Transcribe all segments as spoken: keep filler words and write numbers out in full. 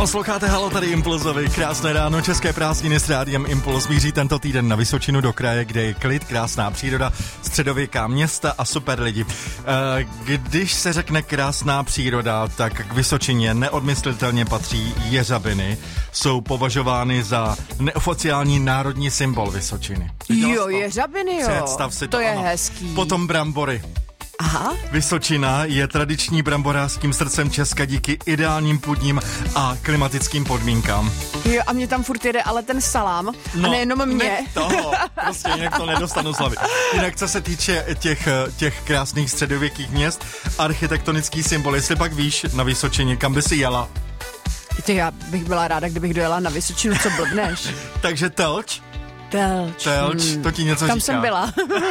Posloucháte Halo, tady Impulzovi. Krásné ráno, české prázdniny s rádiem Impuls míří tento týden na Vysočinu do kraje, kde je klid, krásná příroda, středověká města a super lidi. Když se řekne krásná příroda, tak k Vysočině neodmyslitelně patří jeřabiny. Jsou považovány za neoficiální národní symbol Vysočiny. Jo, jeřabiny, jo. Představ si to, to je ano. hezký. Potom brambory. Aha. Vysočina je tradiční bramborářským srdcem Česka díky ideálním půdním a klimatickým podmínkám. Jo, a mě tam furt jede ale ten salám, no, a nejenom mě. Toho, prostě jinak to nedostanu z hlavy. Jinak co se týče těch, těch krásných středověkých měst, architektonický symbol, jestli pak víš na Vysočině, kam by si jela? Ty, já bych byla ráda, kdybych dojela na Vysočinu, co blbneš. Takže Telč? Telč. Telč, hmm. to ti něco Tam říká. jsem byla.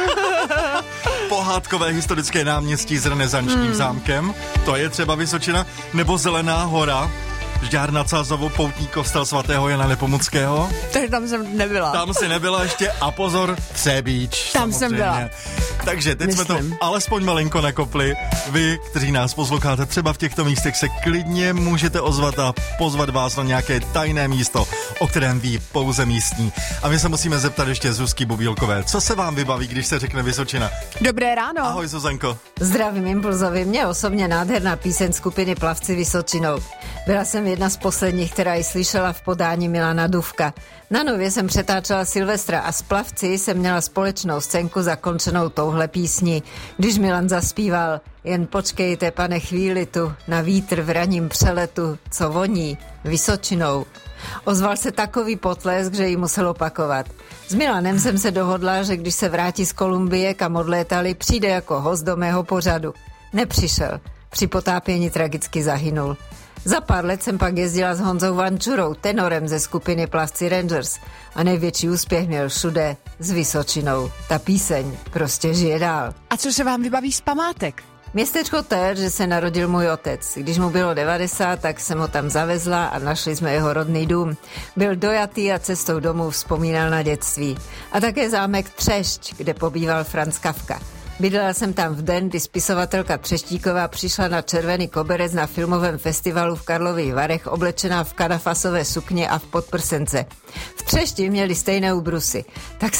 Pohádkové historické náměstí s renesančním hmm. zámkem, to je třeba Vysočina, nebo Zelená hora, Žďár nad Sázavou, poutní kostel svatého Jana Nepomuckého. Takže tam jsem nebyla. Tam si nebyla ještě a pozor, Třebíč. Tam samozřejmě. jsem byla. Takže teď Myslím. jsme to alespoň malinko nakopli. Vy, kteří nás posloucháte třeba v těchto místech, se klidně můžete ozvat a pozvat vás na nějaké tajné místo, o kterém ví pouze místní. A my se musíme zeptat ještě Zuzky Bubílkové, co se vám vybaví, když se řekne Vysočina? Dobré ráno. Ahoj, Zuzanko. Zdravím Impulzovi, mě osobně nádherná píseň skupiny Plavci Vysočinou. Byla jsem jedna z posledních, která ji slyšela v podání Milana Dufka. Na Nově jsem přetáčela Silvestra a s Plavci jsem měla společnou scénku zakončenou touhle písní, když Milan zaspíval: jen počkejte, pane, chvíli tu, na vítr v raním přeletu, co voní Vysočinou. Ozval se takový potlesk, že ji musel opakovat. S Milanem jsem se dohodla, že když se vrátí z Kolumbie, kam odlétali, přijde jako host do mého pořadu. Nepřišel. Při potápění tragicky zahynul. Za pár let jsem pak jezdila s Honzou Vančurou, tenorem ze skupiny Plavci Rangers, a největší úspěch měl všude s Vysočinou. Ta píseň prostě žije dál. A co se vám vybaví z památek? Městečko Telč, že se narodil můj otec. Když mu bylo devadesát, tak jsem ho tam zavezla a našli jsme jeho rodný dům. Byl dojatý a cestou domů vzpomínal na dětství. A také zámek Třešť, kde pobýval Franz Kafka. Bydlela jsem tam v den, kdy spisovatelka Třeštíková přišla na Červený koberec na filmovém festivalu v Karlových Varech oblečená v kadafasové sukně a v podprsence. V Třešti měli stejné ubrusy. Tak